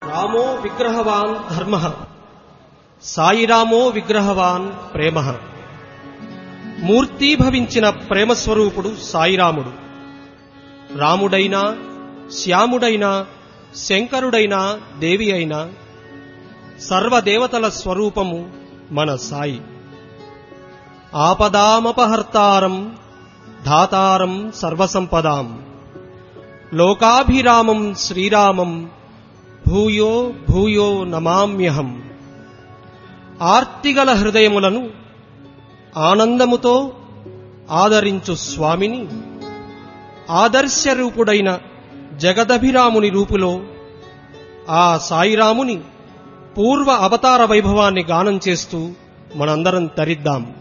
రామో విగ్రహవాన్ ధర్మః, సాయిరామో విగ్రహవాన్ ప్రేమః. మూర్తీభవించిన ప్రేమస్వరూపుడు సాయిరాముడు. రాముడైనా, శ్యాముడైనా, శంకరుడైనా, దేవి అయినా సర్వదేవతల స్వరూపము మన సాయి. ఆపదామపహర్తారం ధాతారం సర్వసంపదాం లోకాభిరామం శ్రీరామం భూయో భూయో నమామ్యహం. ఆర్తిగల హృదయములను ఆనందముతో ఆదరించు స్వామిని ఆదర్శరూపుడైన జగదభిరాముని రూపులో ఆ సాయిరాముని పూర్వ అవతార వైభవాన్ని గానం చేస్తూ మనందరం తరిద్దాం.